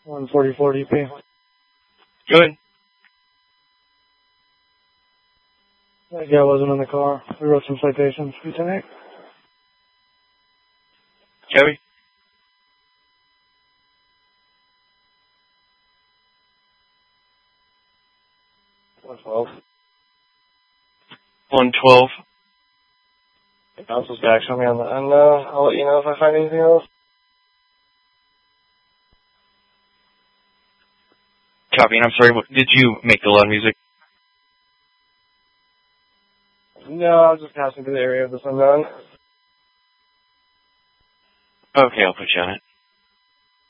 144 DP. Good. That guy wasn't in the car. We wrote some citations for tonight. Joey? $112. 112. Bounces back, show me on the end. I'll let you know if I find anything else. Copy, and I'm sorry, did you make the loud music? No, I was just passing through the area of this unknown. Okay, I'll put you on it.